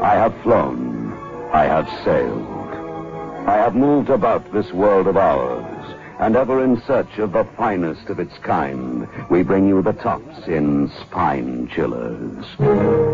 I have flown. I have sailed. I have moved about this world of ours, and ever in search of the finest of its kind, we bring you the tops in Spine Chillers.